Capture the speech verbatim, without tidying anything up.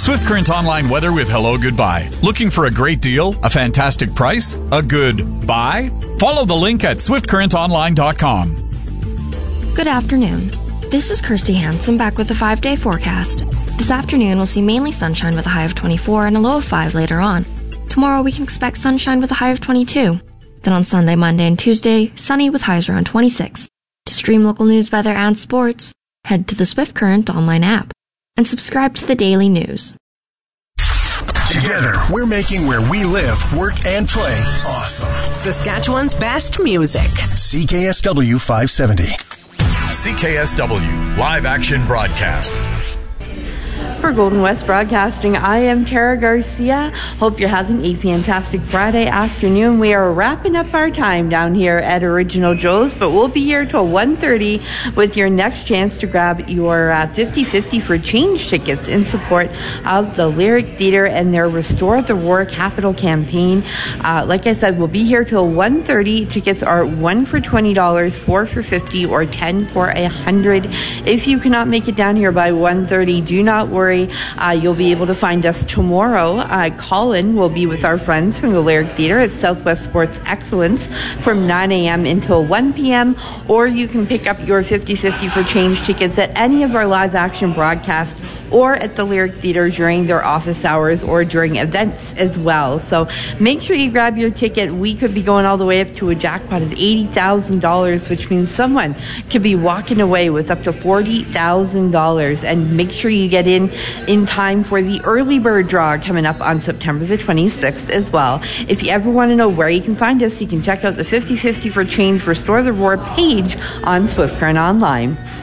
Swift Current Online weather with hello goodbye. Looking for a great deal? A fantastic price? A good buy? Follow the link at swift current online dot com. Good afternoon. This is Kirsty Hansen back with a five-day forecast. This afternoon we'll see mainly sunshine with a high of twenty-four and a low of five later on. Tomorrow we can expect sunshine with a high of twenty-two. Then on Sunday, Monday, and Tuesday, sunny with highs around twenty-six. To stream local news, weather, and sports, head to the Swift Current online app and subscribe to the daily news. Together, we're making where we live, work, and play awesome. Saskatchewan's best music. C K S W five seventy. C K S W, live action broadcast. For Golden West Broadcasting, I am Tara Garcia. Hope you're having a fantastic Friday afternoon. We are wrapping up our time down here at Original Joe's, but we'll be here till one thirty with your next chance to grab your uh, fifty fifty for change tickets in support of the Lyric Theatre and their Restore the War capital campaign. Uh, like I said, we'll be here till one thirty. Tickets are one for twenty dollars, four for fifty dollars, or ten for one hundred dollars. If you cannot make it down here by one thirty, do not worry. Uh, you'll be able to find us tomorrow. Uh, Colin will be with our friends from the Lyric Theatre at Southwest Sports Excellence from nine a.m. until one p.m. Or you can pick up your fifty fifty for change tickets at any of our live action broadcasts or at the Lyric Theatre during their office hours or during events as well. So make sure you grab your ticket. We could be going all the way up to a jackpot of eighty thousand dollars, which means someone could be walking away with up to forty thousand dollars. And make sure you get in in time for the early bird draw coming up on September the twenty-sixth as well. If you ever want to know where you can find us, you can check out the fifty fifty for Change Restore the Roar page on Swift Current Online.